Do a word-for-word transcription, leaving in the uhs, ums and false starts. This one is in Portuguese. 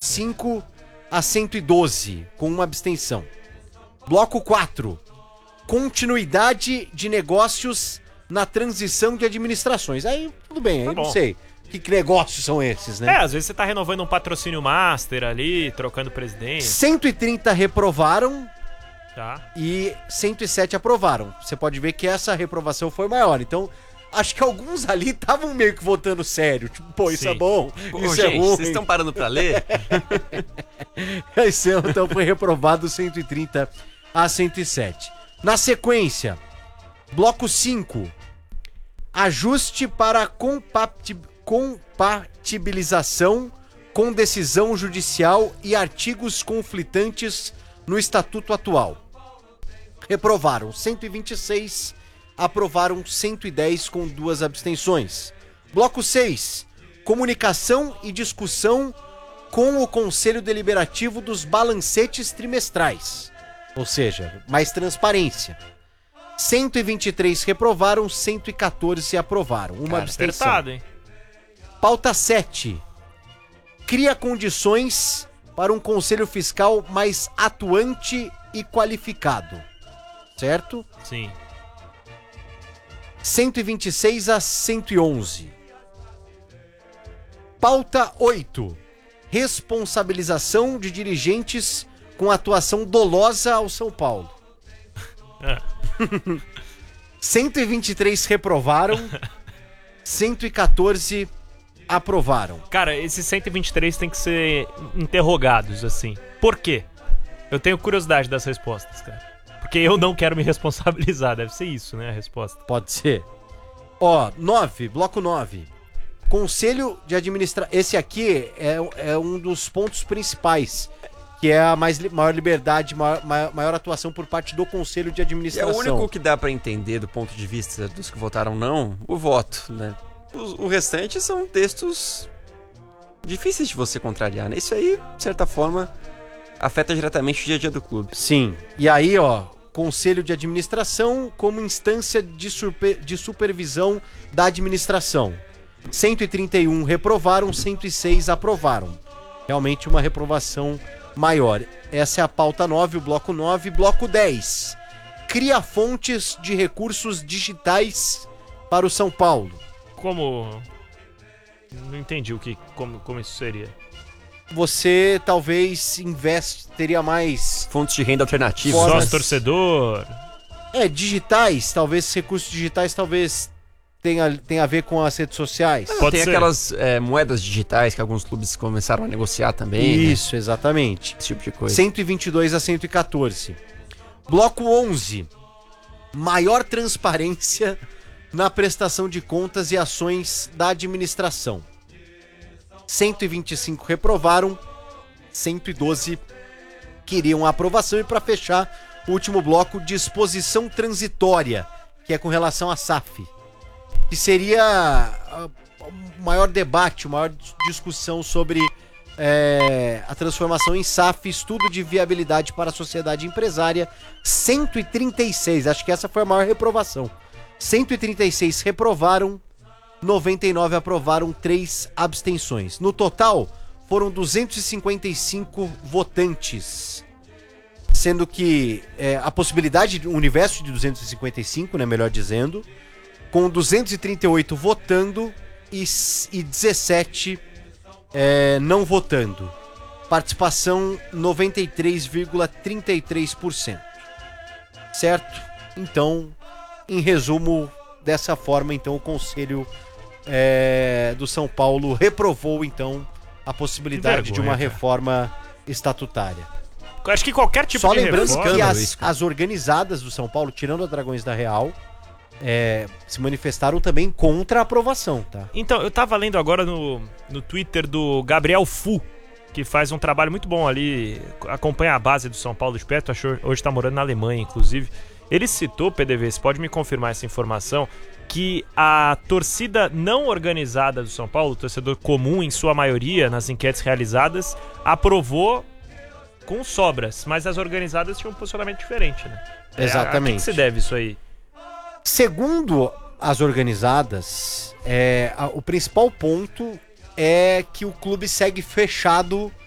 cinco a cento e doze, com uma abstenção. Bloco quatro. Continuidade de negócios na transição de administrações. Aí, tudo bem, aí Tá não bom. sei. Que, que negócios são esses, né? É, às vezes você tá renovando um patrocínio master ali, trocando presidente, cento e trinta reprovaram tá? e cento e sete aprovaram. Você pode ver que essa reprovação foi maior. Então, acho que alguns ali estavam meio que votando sério. Tipo, pô, isso Sim. é bom, Pô, isso gente, é ruim. vocês estão parando pra ler? Esse ano, então, foi reprovado cento e trinta a cento e sete. Na sequência, bloco cinco. Ajuste para compati- compatibilização com decisão judicial e artigos conflitantes no estatuto atual. Reprovaram cento e vinte e seis, aprovaram cento e dez com duas abstenções. Bloco seis. Comunicação e discussão com o Conselho Deliberativo dos balancetes trimestrais. Ou seja, mais transparência. cento e vinte e três reprovaram, cento e quatorze aprovaram. Uma Cara, abstenção. apertado, hein? Pauta sete. Cria condições para um conselho fiscal mais atuante e qualificado. Certo? Sim. cento e vinte e seis a cento e onze. Pauta oito. Responsabilização de dirigentes com atuação dolosa ao São Paulo. É. cento e vinte e três reprovaram, cento e quatorze aprovaram. Cara, esses cento e vinte e três tem que ser interrogados, assim. Por quê? Eu tenho curiosidade das respostas, cara. Porque eu não quero me responsabilizar. Deve ser isso, né, a resposta. Pode ser. Ó, nove, bloco nove. Conselho de administração. Esse aqui é, é um dos pontos principais, que é a mais, li- maior liberdade, maior, maior, maior atuação por parte do Conselho de É Administração. o único que dá pra entender do ponto de vista dos que votaram não, o voto, né? O, o restante são textos difíceis de você contrariar, né? Isso aí, de certa forma, afeta diretamente o dia a dia do clube. Sim. E aí, ó, Conselho de Administração como instância de, surpe- de supervisão da administração. cento e trinta e um reprovaram, cento e seis aprovaram. Realmente uma reprovação maior. Essa é a pauta nove, o bloco nove. Bloco dez. Cria fontes de recursos digitais para o São Paulo. Como... Não entendi o que, como, como isso seria. Você talvez investe, teria mais... Fontes de renda alternativa. Fora- Sócio torcedor. É, digitais, talvez recursos digitais, talvez tenha, tenha a ver com as redes sociais. Pode Tem ser. aquelas é, moedas digitais que alguns clubes começaram a negociar também. né? Isso, exatamente. Esse tipo de coisa. cento e vinte e dois a cento e quatorze. Bloco onze. Maior transparência na prestação de contas e ações da administração. cento e vinte e cinco reprovaram, cento e doze queriam a aprovação. E para fechar, o último bloco, disposição transitória, que é com relação à S A F. Que seria ah, o maior debate, a maior discussão sobre é, a transformação em S A F, estudo de viabilidade para a sociedade empresária. Cento e trinta e seis, acho que essa foi a maior reprovação. cento e trinta e seis reprovaram, noventa e nove aprovaram, três abstenções. No total, foram duzentos e cinquenta e cinco votantes. Sendo que é, a possibilidade, o universo de duzentos e cinquenta e cinco, né, melhor dizendo, com duzentos e trinta e oito votando e, e dezessete é, não votando. Participação noventa e três vírgula trinta e três por cento. Certo? Então, em resumo, dessa forma, então, o Conselho é, do São Paulo reprovou, então, a possibilidade Que de uma vergonha, cara. reforma estatutária. Acho que qualquer tipo Só de lembrando reforma... que as, isso, cara. as organizadas do São Paulo, tirando a Dragões da Real, é, se manifestaram também contra a aprovação, tá? Então, eu tava lendo agora no, no Twitter do Gabriel Fu, que faz um trabalho muito bom ali, acompanha a base do São Paulo de perto, achou, hoje tá morando na Alemanha, inclusive. Ele citou, P D V, você pode me confirmar essa informação, que a torcida não organizada do São Paulo, o torcedor comum em sua maioria, nas enquetes realizadas, aprovou com sobras, mas as organizadas tinham um posicionamento diferente, né? É, a- Exatamente. A que se deve isso aí? Segundo as organizadas, é, a- o principal ponto é que o clube segue fechado